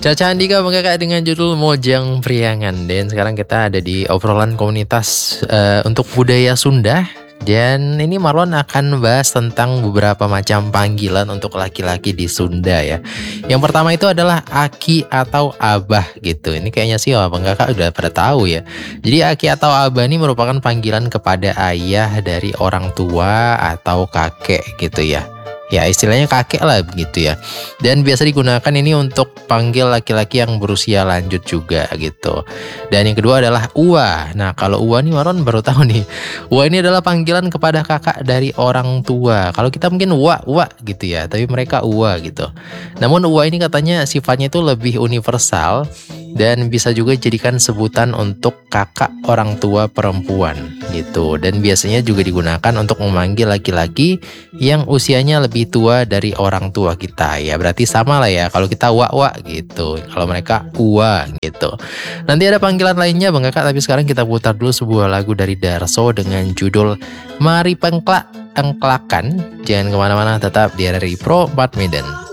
Caca Andika Kakak dengan judul Mojang Priangan. Dan sekarang kita ada di obrolan komunitas untuk budaya Sunda. Dan ini Marlon akan bahas tentang beberapa macam panggilan untuk laki-laki di Sunda ya. Yang pertama itu adalah Aki atau Abah gitu. Ini kayaknya sih abang kakak udah pada tahu ya. Jadi Aki atau Abah ini merupakan panggilan kepada ayah dari orang tua atau kakek gitu ya. Ya istilahnya kakek lah begitu ya. Dan biasa digunakan ini untuk panggil laki-laki yang berusia lanjut juga gitu. Dan yang kedua adalah Uwa. Nah kalau Uwa nih Maron baru tahu nih. Uwa ini adalah panggilan kepada kakak dari orang tua. Kalau kita mungkin Uwa gitu ya. Tapi mereka Uwa gitu. Namun Uwa ini katanya sifatnya itu lebih universal. Dan bisa juga jadikan sebutan untuk kakak orang tua perempuan gitu. Dan biasanya juga digunakan untuk memanggil laki-laki yang usianya lebih tua dari orang tua kita ya. Berarti sama lah ya kalau kita wak gitu. Kalau mereka uwa gitu. Nanti ada panggilan lainnya Bang Kakak, tapi sekarang kita putar dulu sebuah lagu dari Darso dengan judul Mari Pengklak Engklakan. Jangan kemana-mana, tetap di RRI Pro 4 Medan.